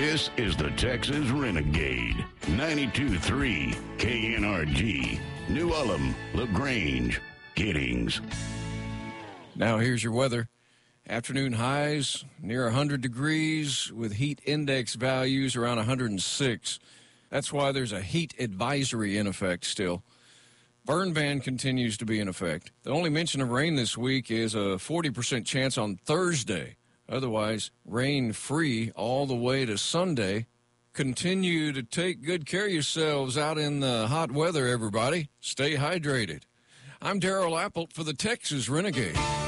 This is the Texas Renegade. 92.3 KNRG. New Ulm, LaGrange, Giddings. Now here's your weather. Afternoon highs near 100 degrees with heat index values around 106. That's why there's a heat advisory in effect still. Burn ban continues to be in effect. The only mention of rain this week is a 40% chance on Thursday. Otherwise, rain-free all the way to Sunday. Continue to take good care of yourselves out in the hot weather, everybody. Stay hydrated. I'm Darrell Appelt for the Texas Renegade.